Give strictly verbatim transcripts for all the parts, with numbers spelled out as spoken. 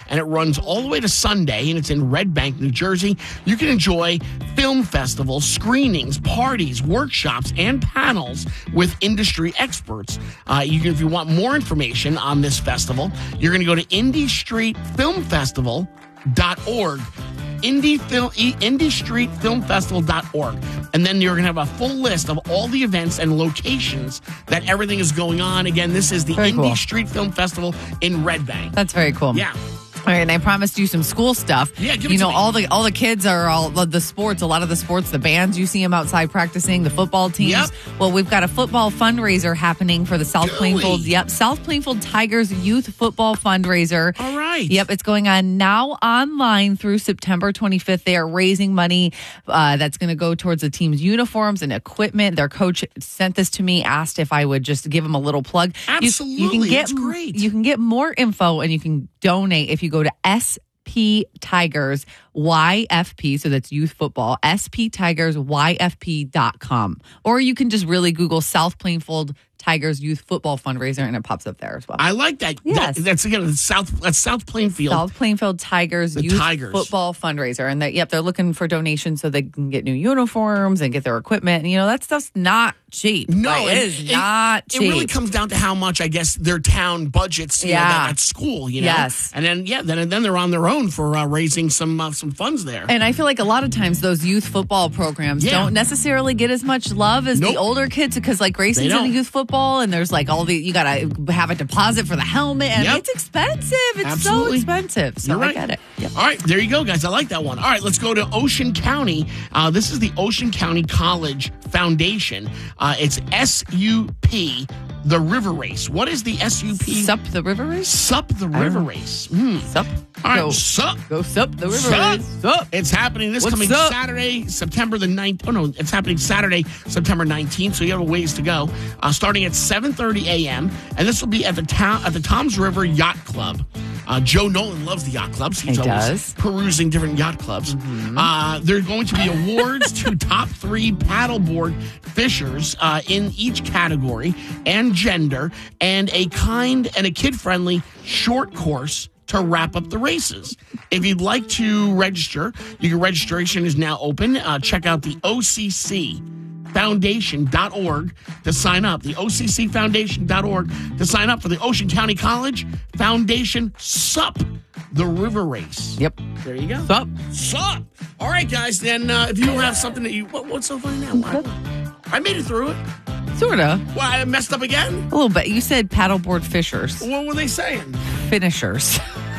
and it runs all the way to Sunday, and it's in Red Bank, New Jersey. You can enjoy film festivals, screenings, parties, workshops, and panels with industry experts. Uh, you can, if you want more information on this festival, you're going to go to indie street film festival dot org. Indie, Film, indie street film festival dot org. And then you're going to have a full list of all the events and locations that everything is going on. Again, this is the Very Indie cool. Street Film Festival in Red Bank. That's very cool. Yeah. All right, and I promised you some school stuff. Yeah, give it You to know, me. all the all the kids are all the, the sports. A lot of the sports, the bands you see them outside practicing, the football teams. Yep. Well, we've got a football fundraiser happening for the South Do Plainfield. we? Yep, South Plainfield Tigers Youth Football Fundraiser. All right. Yep, it's going on now online through September twenty-fifth. They are raising money uh, that's going to go towards the team's uniforms and equipment. Their coach sent this to me, asked if I would just give them a little plug. You- Absolutely. you, can get That's great. You can get more info and you can donate if you go to S P Tigers Y F P, so that's youth football, S P Tigers Y F P dot com. Or you can just really Google South Plainfield Tigers Youth Football Fundraiser and it pops up there as well. I like that. Yes. That- that's again South. That's South Plainfield. South Plainfield Tigers The Youth Tigers. Football Fundraiser. And that, yep, they're looking for donations so they can get new uniforms and get their equipment. And, you know, that stuff's not cheap. No, Like, it and is not it cheap. really comes down to how much, I guess, their town budgets. You know, Yeah. that at school. You know. Yes. And then yeah, then then they're on their own for uh, raising some uh, some funds there. And I feel like a lot of times those youth football programs Yeah. don't necessarily get as much love as Nope. the older kids because, like, Grayson's They in don't. youth football and there's like all the, you got to have a deposit for the helmet and Yep. it's expensive. It's Absolutely. so expensive. So You're I right. get it. Yep. All right, there you go, guys. I like that one. All right, let's go to Ocean County. Uh, this is the Ocean County College Foundation. Uh, it's S U P, the River Race. What is the S U P? Sup the river race? Sup the River Race. Hmm. Sup. All right, Go, sup. go sup the river Sup. race. Sup. It's happening this What's coming up? Saturday, September the ninth. Oh, no, it's happening Saturday, September nineteenth, so you have a ways to go. Uh, starting at seven thirty a.m., and this will be at the town at the Toms River Yacht Club. Uh, Joe Nolan loves the yacht clubs. He's He always does. perusing different yacht clubs. Uh, there are going to be awards to top three paddleboard fishers uh, in each category and gender, and a kind and a kid-friendly short course to wrap up the races. If you'd like to register, your registration is now open. Uh, check out the O C C foundation dot org to sign up. The O C C foundation dot org to sign up for the Ocean County College Foundation Sup, the River Race. Yep. There you go. Sup. Sup. All right, guys. Then uh, if you don't have something that you... What, what's so funny now? What? I made it through it. Sort of. Well, I messed up again? A little bit. You said paddleboard fishers. What were they saying? Finishers.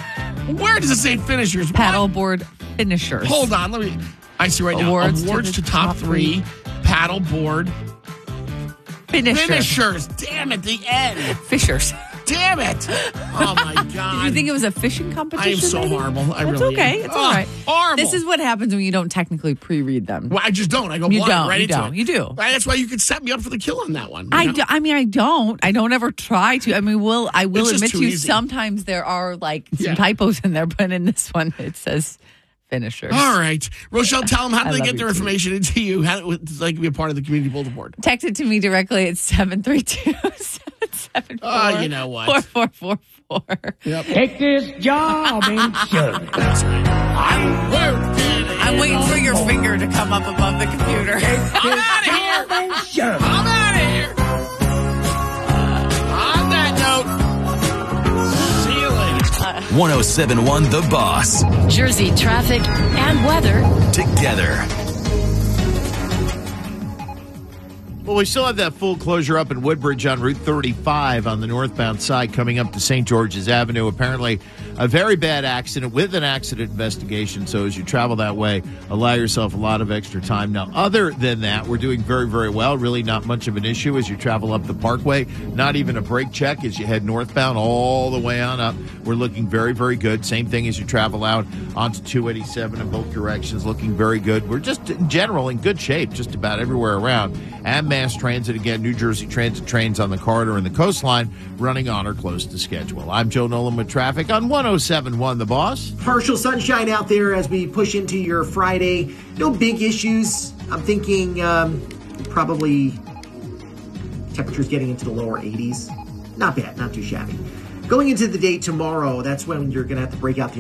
Where does it say finishers? What? Paddleboard finishers. Hold on. Let me... I see right now. Awards Awards to to, the top top three paddleboard Finishers. finishers. Damn it, the end. Fishers. Damn it. Oh, my God. Did you think it was a fishing competition? I am so maybe? horrible. I That's really okay. am. It's Oh, all right. horrible. This is what happens when you don't technically pre-read them. Well, I just don't. I go You blind don't, right you into don't. it. You do. Right, that's why you could set me up for the kill on that one. you I, know? do, I mean, I don't. I don't ever try to. I mean, will I will It's just admit too to you, easy. sometimes there are like some Yeah. typos in there, but in this one it says finishers. All right. Rochelle, tell them how I do they love get you their too. information into you? How do they can be a part of the community bulletin board? Text it to me directly at seven three two, seven seven four, Oh, you know what? four four four four. Yep. Take this job and shove it. I'm working. I'm waiting for your finger to come up above the computer. I'm out of here. Job and shove it. I'm out of here. On that note, see you later. one oh seven point one The Boss. Jersey traffic and weather. Together. Well, we still have that full closure up in Woodbridge on Route thirty-five on the northbound side coming up to Saint George's Avenue. Apparently, a very bad accident with an accident investigation. So as you travel that way, allow yourself a lot of extra time. Now, other than that, we're doing very, very well. Really not much of an issue as you travel up the Parkway. Not even a brake check as you head northbound all the way on up. We're looking very, very good. Same thing as you travel out onto two eighty-seven in both directions. Looking very good. We're just in general in good shape just about everywhere around. And Mass Transit, again, New Jersey Transit trains on the corridor and the coastline running on or close to schedule. I'm Joe Nolan with traffic on one oh seven point one The Boss. Partial sunshine out there as we push into your Friday. No big issues. I'm thinking um, probably temperatures getting into the lower eighties. Not bad, not too shabby. Going into the day tomorrow, that's when you're going to have to break out the